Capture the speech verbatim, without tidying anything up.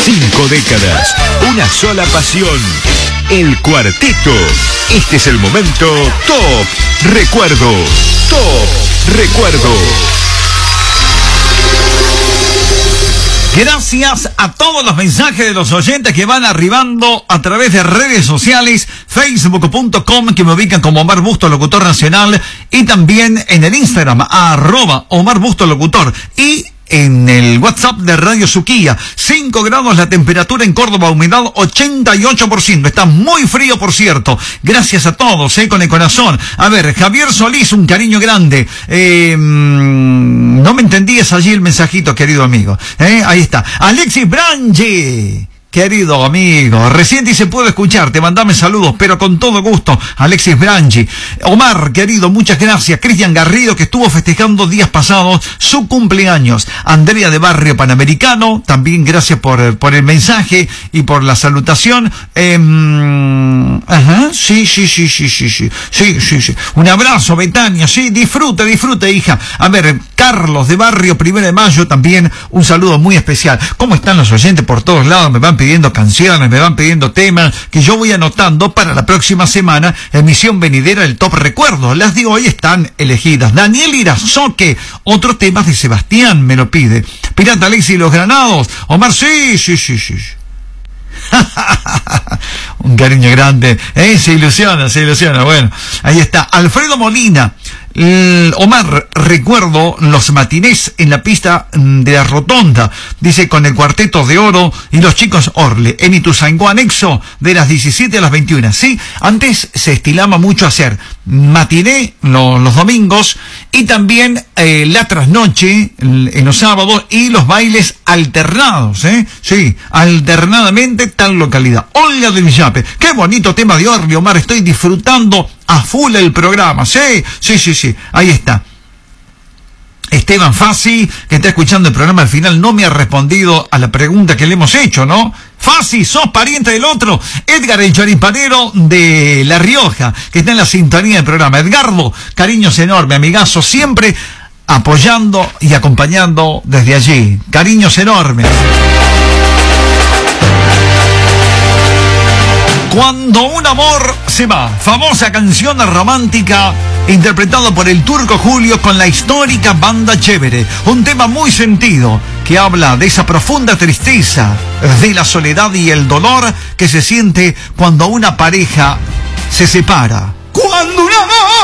Cinco décadas, una sola pasión. El Cuarteto. Este es el momento Top Recuerdo. Top Recuerdo. Gracias a todos los mensajes de los oyentes que van arribando a través de redes sociales, facebook punto com, que me ubican como Omar Bustos, locutor nacional, y también en el Instagram, arroba Omar Bustos, locutor, y en el WhatsApp de Radio Suquía. cinco grados la temperatura en Córdoba, humedad ochenta y ocho por ciento. Está muy frío, por cierto. Gracias a todos, eh, con el corazón. A ver, Javier Solís, un cariño grande. Eh, no me entendías allí el mensajito, querido amigo. Eh, ahí está. Alexis Branche. Querido amigo, recién dice puedo escucharte, mandame saludos, pero con todo gusto, Alexis Branchi. Omar, querido, muchas gracias. Cristian Garrido, que estuvo festejando días pasados su cumpleaños. Andrea de Barrio Panamericano, también gracias por, por el mensaje y por la salutación. Eh, ajá, sí, sí, sí, sí, sí, sí, sí, sí, sí. Un abrazo, Betania, sí, disfrute, disfrute, hija. A ver, Carlos de Barrio Primero de Mayo, también un saludo muy especial. ¿Cómo están los oyentes por todos lados? Me van pidiendo canciones, me van pidiendo temas que yo voy anotando para la próxima semana, emisión venidera del Top Recuerdo. Las de hoy están elegidas. Daniel Irazoque, otro tema de Sebastián me lo pide. Pirata Alexis y los Granados. Omar, sí, sí, sí, sí. Un cariño grande, ¿eh? Se ilusiona, se ilusiona. Bueno, ahí está. Alfredo Molina. El Omar, recuerdo los matinés en la pista de la Rotonda, dice, con el Cuarteto de Oro y los chicos Orle, en Ituzaingó anexo, de las diecisiete a las veintiuna. Sí, antes se estilaba mucho hacer matiné lo, los domingos y también eh, la trasnoche en los sábados y los bailes alternados, ¿eh? Sí, alternadamente tal localidad. Olga del Villape, qué bonito tema de Orle, Omar, estoy disfrutando a full el programa. Sí, sí, sí, sí, ahí está. Esteban Fassi, que está escuchando el programa al final, no me ha respondido a la pregunta que le hemos hecho, ¿no? Fassi, sos pariente del otro. Edgar el Choripanero de La Rioja, que está en la sintonía del programa. Edgardo, cariños enormes, amigazo, siempre apoyando y acompañando desde allí. Cariños enormes. Cuando un amor se va, famosa canción romántica interpretado por el Turco Julio con la histórica Banda Chévere, un tema muy sentido que habla de esa profunda tristeza, de la soledad y el dolor que se siente cuando una pareja se separa. Cuando un amor